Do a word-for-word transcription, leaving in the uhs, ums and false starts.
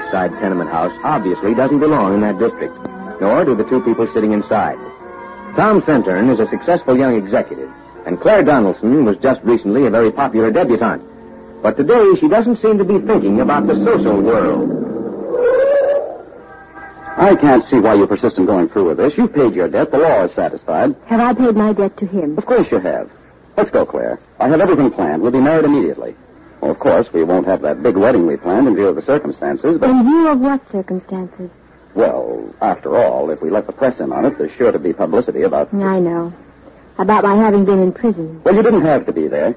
Lakeside tenement house obviously doesn't belong in that district, nor do the two people sitting inside. Tom Centern is a successful young executive, and Claire Donaldson was just recently a very popular debutante. But today she doesn't seem to be thinking about the social world. I can't see why you persist in going through with this. You've paid your debt. The law is satisfied. Have I paid my debt to him? Of course you have. Let's go, Claire. I have everything planned. We'll be married immediately. Well, of course, we won't have that big wedding we planned in view of the circumstances, but... In view of what circumstances? Well, after all, if we let the press in on it, there's sure to be publicity about... I know. About my having been in prison. Well, you didn't have to be there.